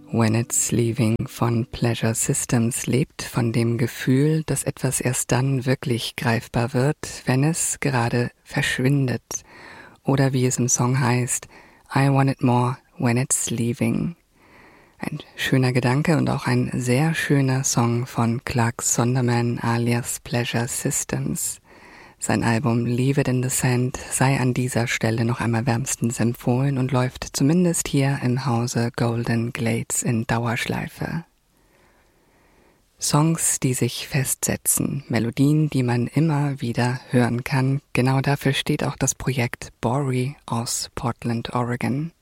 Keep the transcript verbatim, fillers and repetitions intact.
When It's Leaving von Pleasure Systems lebt von dem Gefühl, dass etwas erst dann wirklich greifbar wird, wenn es gerade verschwindet. Oder wie es im Song heißt, I want it more when it's leaving. Ein schöner Gedanke und auch ein sehr schöner Song von Clark Sonderman alias Pleasure Systems. Sein Album Leave It in the Sand sei an dieser Stelle noch einmal wärmstens empfohlen und läuft zumindest hier im Hause Golden Glades in Dauerschleife. Songs, die sich festsetzen, Melodien, die man immer wieder hören kann, genau dafür steht auch das Projekt Bory aus Portland, Oregon.